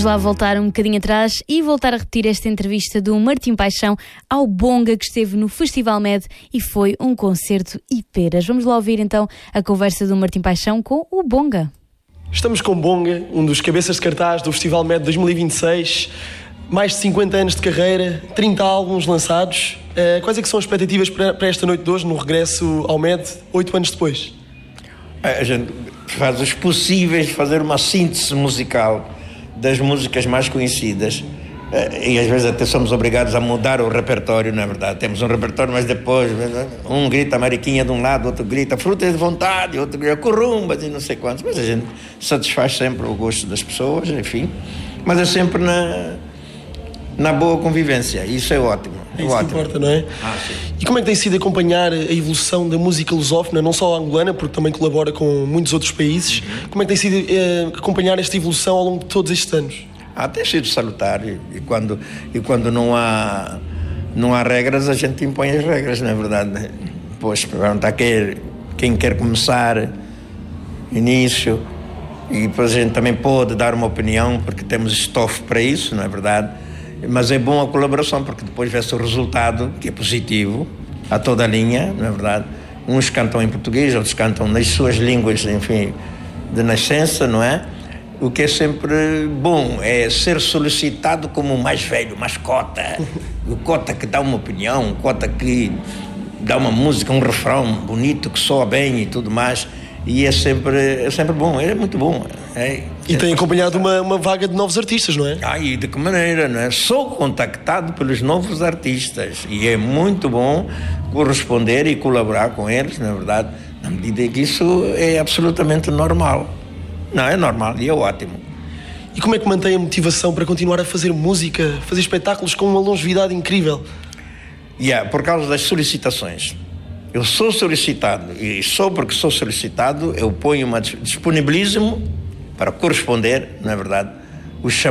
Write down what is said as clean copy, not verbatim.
lá voltar um bocadinho atrás e voltar a repetir esta entrevista do Martim Paixão ao Bonga, que esteve no Festival Med e foi um concerto e peras. Vamos lá ouvir então a conversa do Martim Paixão com o Bonga. Estamos com Bonga, um dos cabeças de cartaz do Festival Med 2026. Mais de 50 anos de carreira, 30 álbuns lançados. Quais é que são as expectativas para esta noite de hoje, no regresso ao Med, 8 anos depois? A gente faz os possíveis de fazer uma síntese musical das músicas mais conhecidas, e às vezes até somos obrigados a mudar o repertório, não é verdade? Temos um repertório, mas depois um grita Mariquinha de um lado, outro grita Frutas de Vontade, outro grita Corumbas e não sei quantos, mas a gente satisfaz sempre o gosto das pessoas, enfim, mas é sempre na boa convivência, isso é ótimo. É isso que importa, não é? Sim. E como é que tem sido acompanhar a evolução da música lusófona, não só a angolana, porque também colabora com muitos outros países? Como é que tem sido acompanhar esta evolução ao longo de todos estes anos? Tem sido salutar, e quando não há regras, a gente impõe as regras, não é verdade? Pois, pergunta quem quer começar, início, e depois a gente também pode dar uma opinião, porque temos estofo para isso, não é verdade? Mas é bom a colaboração, porque depois vê-se o resultado, que é positivo, a toda a linha, não é verdade? Uns cantam em português, outros cantam nas suas línguas, enfim, de nascença, não é? O que é sempre bom é ser solicitado como o mais velho, mais cota. O cota que dá uma opinião, o cota que dá uma música, um refrão bonito, que soa bem e tudo mais. E é sempre bom, é muito bom. E tem acompanhado uma vaga de novos artistas, não é? E de que maneira, não é? Sou contactado pelos novos artistas e é muito bom corresponder e colaborar com eles, na verdade, na medida em que isso é absolutamente normal. Não, é normal e é ótimo. E como é que mantém a motivação para continuar a fazer música, fazer espetáculos com uma longevidade incrível? Por causa das solicitações. Eu sou solicitado, e só porque sou solicitado, eu disponibilizo-me para corresponder, não é verdade, os